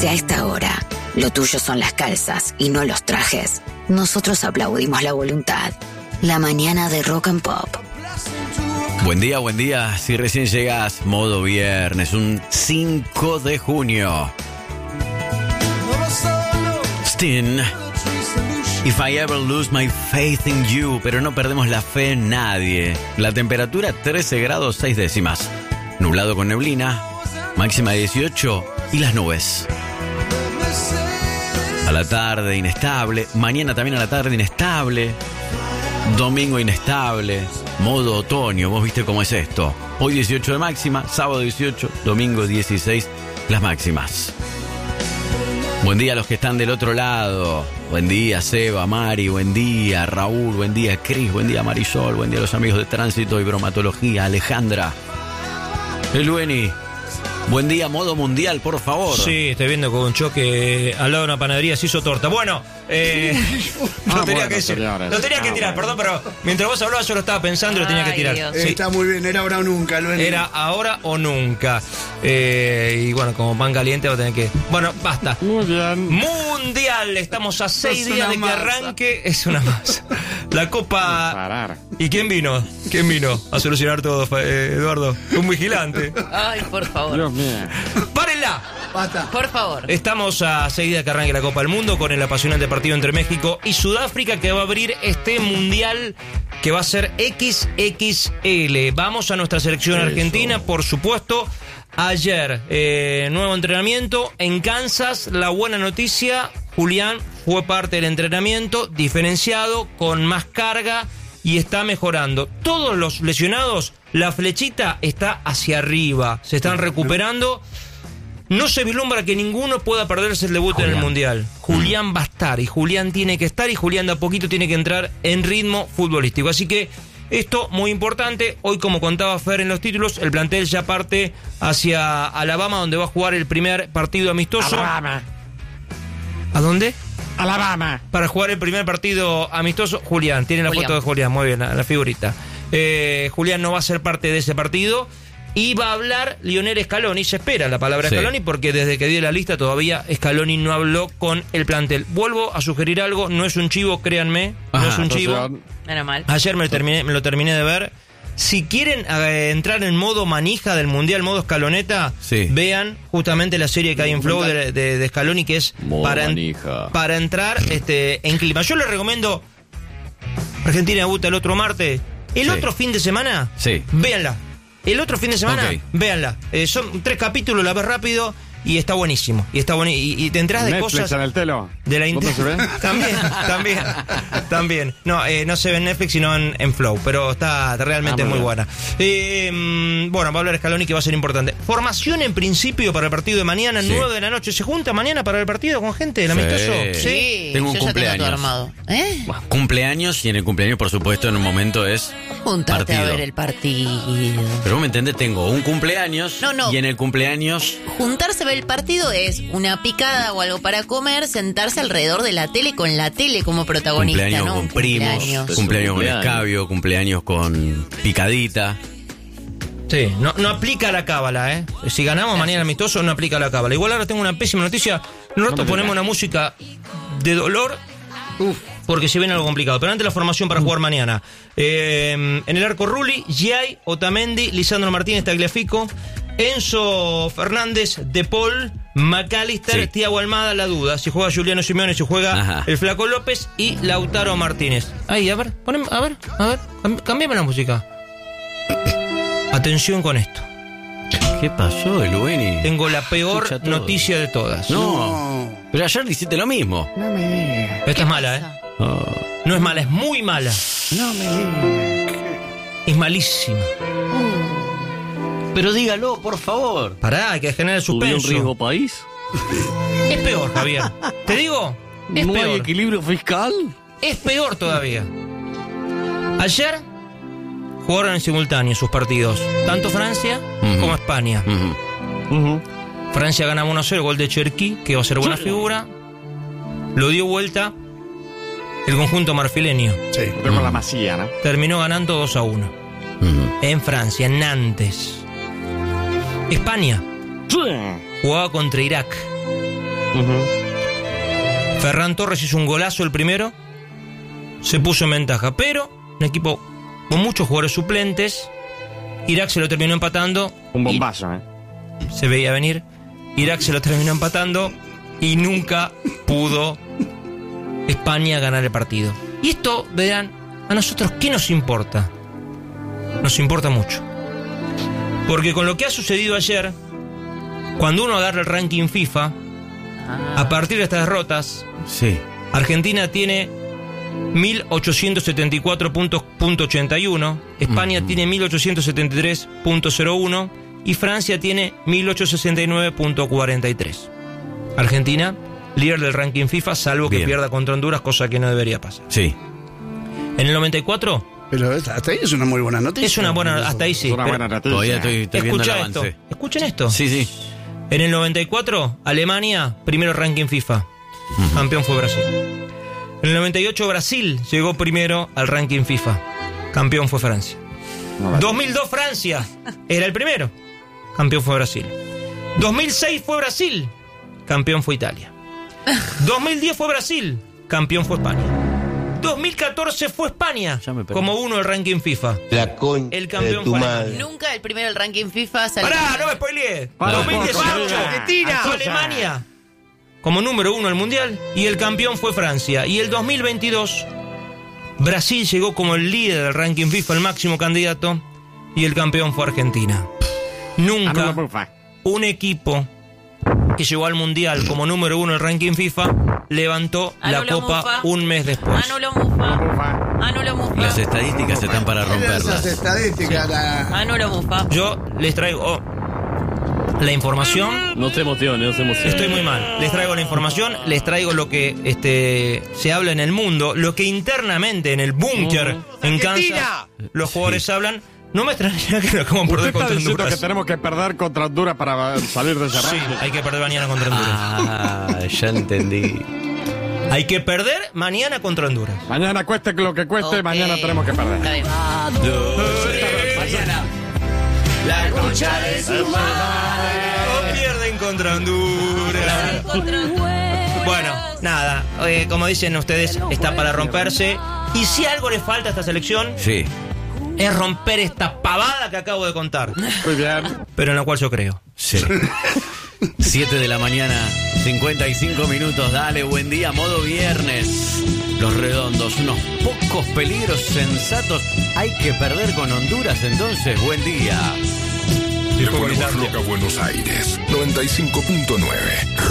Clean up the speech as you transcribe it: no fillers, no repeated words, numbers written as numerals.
Si a esta hora lo tuyo son las calzas y no los trajes, nosotros aplaudimos la voluntad. La mañana de Rock and Pop. Buen día. Si recién llegas, modo viernes, un 5 de junio. Sting, If I Ever Lose My Faith in You, pero no perdemos la fe en nadie. La temperatura 13 grados 6 décimas. Nublado con neblina, máxima 18 y las nubes. A la tarde inestable, mañana también a la tarde inestable, domingo inestable, modo otoño, vos viste cómo es esto. Hoy 18 de máxima, sábado 18, domingo 16, las máximas. Buen día a los que están del otro lado. Buen día Seba, Mari, buen día Raúl, buen día Cris, buen día Marisol, buen día a los amigos de Tránsito y Bromatología, Alejandra. El Lueni. Buen día, modo mundial, por favor. Sí, estoy viendo con un choque al lado de una panadería se hizo torta. Bueno, lo tenía que tirar, perdón, pero mientras vos hablabas yo lo estaba pensando y lo tenía que tirar. Sí. Está muy bien, era ahora o nunca. Era ahora o nunca. Y bueno, como pan caliente va a tener que... Bueno, basta. Muy bien. Mundial, estamos a 6 días de que arranque. Es una masa. La Copa... ¿Y quién vino? ¿Quién vino a solucionar todo, Eduardo? Un vigilante. Ay, por favor. Dios mío. ¡Párenla! Basta. Por favor. Estamos a 6 días que arranque la Copa del Mundo con el apasionante partido entre México y Sudáfrica que va a abrir este mundial que va a ser XXL. Vamos a nuestra selección argentina, por supuesto. Ayer, nuevo entrenamiento en Kansas. La buena noticia, Julián fue parte del entrenamiento diferenciado, con más carga y está mejorando. Todos los lesionados, la flechita está hacia arriba, se están recuperando. No se vislumbra que ninguno pueda perderse el debut en el Mundial. Julián va a estar, y Julián tiene que estar, y Julián de a poquito tiene que entrar en ritmo futbolístico. Así que esto muy importante. Hoy, como contaba Fer en los títulos, el plantel ya parte hacia Alabama, donde va a jugar el primer partido amistoso. Alabama. ¿A dónde? Alabama. Para jugar el primer partido amistoso, Julián. Tiene la foto de Julián, muy bien, la figurita. Julián no va a ser parte de ese partido. Y va a hablar Lionel Scaloni. Se espera la palabra Scaloni porque desde que dio la lista todavía Scaloni no habló con el plantel. Vuelvo a sugerir algo, no es un chivo, créanme. No es un chivo. Menos mal. Ayer me lo terminé de ver. Si quieren entrar en modo manija del Mundial, modo escaloneta, vean justamente la serie que hay en Flow de Scaloni, que es para entrar en clima. Yo les recomiendo Argentina debuta el otro martes. El otro fin de semana, véanla. El otro fin de semana, véanla. Son 3 capítulos, la ves rápido y está buenísimo. Y te enterás de Netflix cosas. En el telo. De la ¿Dónde se ve? También. No se ve en Netflix, sino en Flow. Pero está realmente muy buena. Bueno, va a hablar Scaloni, que va a ser importante. Formación en principio para el partido de mañana, 9 de la noche. ¿Se junta mañana para el partido con gente? ¿El amistoso? Sí. Tengo un yo cumpleaños. Ya tengo todo armado. Cumpleaños, y en el cumpleaños, por supuesto, en un momento es Juntate partido. a ver el partido. Pero vos me entendés, tengo un cumpleaños y en el cumpleaños... Juntarse a ver el partido es una picada o algo para comer, sentarse alrededor de la tele con la tele como protagonista, Cumpleaños ¿no? con primos, cumpleaños con escabio, cumpleaños con picadita. Sí, no aplica la cábala, ¿eh? Si ganamos mañana amistoso, no aplica la cábala. Igual ahora tengo una pésima noticia. Nosotros ponemos una música de dolor, porque se viene algo complicado. Pero antes la formación para jugar mañana. En el arco Rulli, Giai, Otamendi, Lisandro Martínez, Tagliafico, Enzo Fernández, De Paul, McAllister, Thiago Almada, la duda. Si juega Juliano Simeone, si juega el Flaco López y Lautaro Martínez. Ahí, a ver, cambiame la música. Atención con esto. ¿Qué pasó, Lueni? Tengo la peor noticia de todas. No, pero ayer hiciste lo mismo. No me digas. Esta es mala, ¿eh? No es mala, es muy mala. No me digas. Es malísima. Pero dígalo, por favor. Pará, hay que generar suspenso. ¿Subió un riesgo país? Es peor, Javier. ¿Te digo? Es ¿No peor. hay equilibrio fiscal? Es peor todavía. Ayer jugaron en simultáneo sus partidos, tanto Francia como España. Francia ganaba 1-0, gol de Cherki, que va a ser buena figura. Lo dio vuelta el conjunto marfileño. Sí. Pero con la Masía, ¿no? Terminó ganando 2-1. En Francia, en Nantes. España jugaba contra Irak. Ferran Torres hizo un golazo el primero, se puso en ventaja, pero un equipo con muchos jugadores suplentes, Irak se lo terminó empatando. Un bombazo, Se veía venir. Irak se lo terminó empatando y nunca pudo España ganar el partido. Y esto, verán, a nosotros, ¿qué nos importa? Nos importa mucho. Porque con lo que ha sucedido ayer, cuando uno agarra el ranking FIFA, a partir de estas derrotas, Sí. Argentina tiene 1874.81, España tiene 1873.01 y Francia tiene 1869.43. Argentina, líder del ranking FIFA, salvo que Bien. pierda contra Honduras, cosa que no debería pasar. Sí. En el 94 Pero hasta ahí es una muy buena noticia. es una buena, hasta ahí sí. Es una pero- buena noticia. Todavía estoy viendo el escucha esto, avance. escuchen esto. Sí, sí. En el 94, Alemania, primero ranking FIFA. Campeón fue Brasil. En el 98, Brasil llegó primero al ranking FIFA. Campeón fue Francia. 2002, Francia era el primero. Campeón fue Brasil. 2006 fue Brasil. Campeón fue Italia. 2010 fue Brasil. Campeón fue España. 2014 fue España Ya me perdí. como uno del ranking FIFA. La concha El campeón de tu fue madre. Nunca el primero del ranking FIFA salió. ¡Pará! ¡No me spoileé! Para, 2018, Argentina. fue Alemania como número uno del mundial y el campeón fue Francia. Y el 2022, Brasil llegó como el líder del ranking FIFA, el máximo candidato, y el campeón fue Argentina. Nunca un equipo que llegó al mundial como número uno del ranking FIFA levantó la Anulo copa Mufa. un mes después. Anulo Mufa. Anulo Mufa. Las estadísticas están para Esas romperlas. estadísticas, Anulo Mufa. Yo les traigo la información. No se emocione, no se emocione. Estoy muy mal. Les traigo la información, les traigo lo que se habla en el mundo, lo que internamente en el búnker en Kansas los jugadores hablan. No me extrañaría que lo acabamos de Usted perder está contra diciendo que Honduras. tenemos que perder contra Honduras para salir de ese Sí, ranking. hay que perder mañana contra Honduras. Ah, ya entendí. Hay que perder mañana contra Honduras. Mañana cueste lo que cueste, Ok. mañana tenemos que Está perder. bien. No pierden contra Honduras. Bueno, nada, como dicen ustedes, está para romperse. Y si algo le falta a esta selección, Sí. es romper esta pavada que acabo de contar. Muy bien. Pero en la cual yo creo. Sí. 7 de la mañana, 55 minutos. Dale, buen día, modo viernes. Los redondos, unos pocos peligros sensatos. Hay que perder con Honduras, entonces, buen día. Le ponemos Roca Buenos Aires 95.9.